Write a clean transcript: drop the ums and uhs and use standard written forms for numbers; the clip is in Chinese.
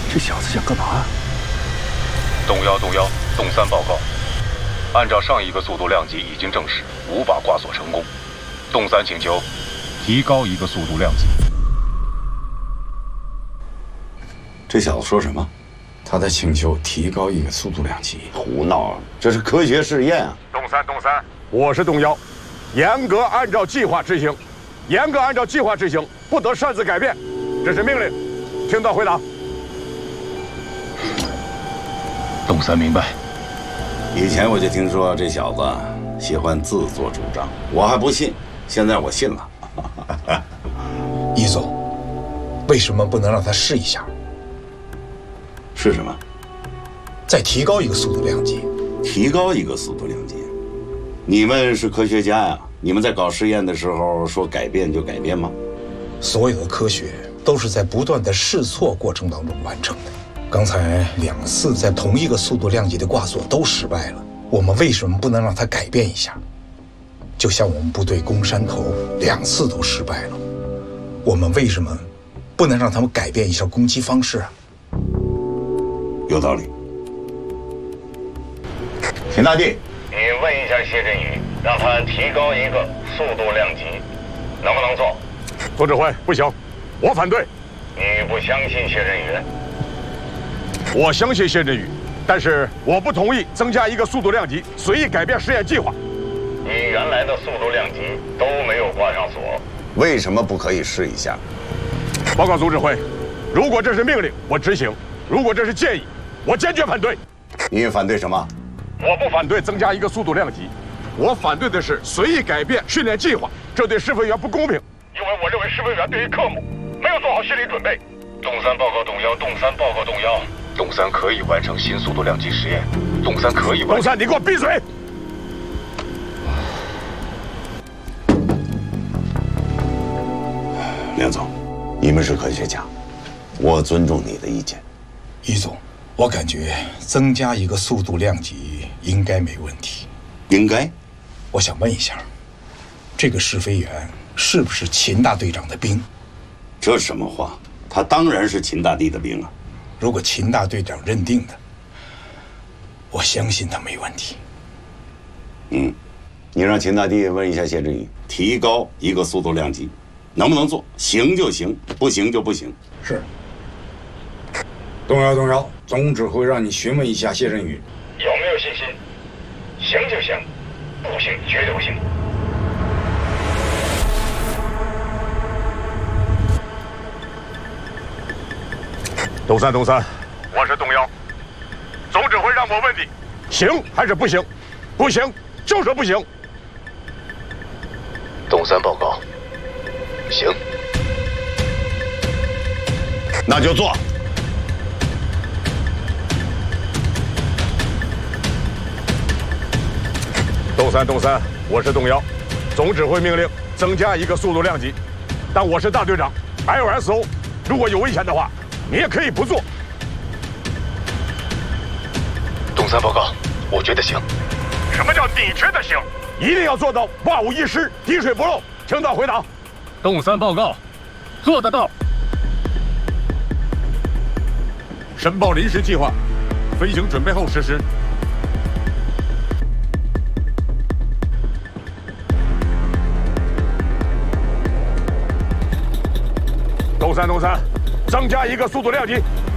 这小子想干嘛？ 动幺，动3报告。按照上一个速度量级已经证实，无法挂锁成功。动3请求提高一个速度量级。 这小子说什么？ 他在请求提高一个速度量级。 胡闹！这是科学试验啊！ 动3，我是动幺，严格按照计划执行，严格按照计划执行，不得擅自改变，这是命令。听到回答。 动3明白。 以前我就听说这小子喜欢自作主张，我还不信，现在我信了。 一总，为什么不能让他试一下？ 是什么？ 再提高一个速度量级。 提高一个速度量级？你们是科学家呀？你们在搞实验的时候说改变就改变吗？ 所有的科学都是在不断的试错过程当中完成的。刚才2次在同一个速度量级的挂锁都失败了，我们为什么不能让它改变一下？就像我们部队攻山头2次都失败了，我们为什么不能让他们改变一下攻击方式啊？ 有道理。秦大帝， 你问一下谢振宇，让他提高一个速度量级，能不能做？ 总指挥，不行，我反对。 你不相信谢振宇？ 我相信谢振宇，但是我不同意增加一个速度量级，随意改变实验计划。 你原来的速度量级都没有挂上锁， 为什么不可以试一下？ 报告总指挥，如果这是命令，我执行；如果这是建议，我坚决反对。 你反对什么？ 我不反对增加一个速度量级，我反对的是随意改变训练计划，这对试飞员不公平。因为我认为试飞员对于科目没有做好心理准备。 动3报告动幺，动3报告动幺。动3可以完成新速度量级实验。动3可以完成。 动3，你给我闭嘴！ 梁总，你们是科学家，我尊重你的意见。 一总，我感觉增加一个速度量级应该没问题。 应该？ 我想问一下，这个试飞员是不是秦大队长的兵？ 这什么话？他当然是秦大帝的兵啊。 如果秦大队长认定的，我相信他没问题。 你让秦大帝问一下谢振宇，提高一个速度量级，能不能做？行就行，不行就不行。 是。 动摇，总指挥让你询问一下谢振宇， 有没有信心？行就行，不行绝对不行。 动3，我是动幺，总指挥让我问你，行还是不行？不行就说不行。 动3报告，行。 那就做。 动3，我是动幺，总指挥命令增加一个速度量级，但我是大队长 ，LSO， 如果有危险的话，你也可以不做。 动3报告，我觉得行。 什么叫你觉得行？一定要做到万无一失，滴水不漏。听到回答。 动3报告，做得到。 申报临时计划，飞行准备后实施。动3，增加一个速度量级。